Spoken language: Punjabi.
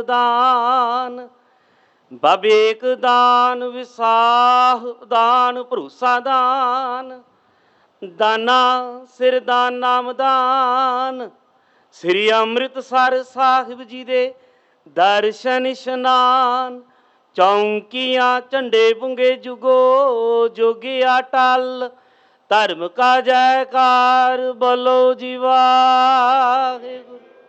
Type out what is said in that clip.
ਦਾਨ। ਬਵੇਕ ਦਾਨ, ਵਿਸਾਹ ਦਾਨ, ਭਰੋਸਾ ਦਾਨ। ਦਾਨਾ ਸਿਰ ਦਾਨ ਨਾਮ ਦਾਨ। ਸ੍ਰੀ ਅੰਮ੍ਰਿਤਸਰ ਸਾਹਿਬ ਜੀ ਦੇ ਦਰਸ਼ਨ ਇਸ਼ਨਾਨ। ਚੌਂਕੀਆਂ ਝੰਡੇ ਪੁੰਗੇ ਜੁਗੋ ਜੋਗਿਆ ਟਲ। ਧਰਮ ਕਾ ਜੈਕਾਰ ਬੋਲੋ ਜੀ ਵਾਹਿਗੁਰੂ।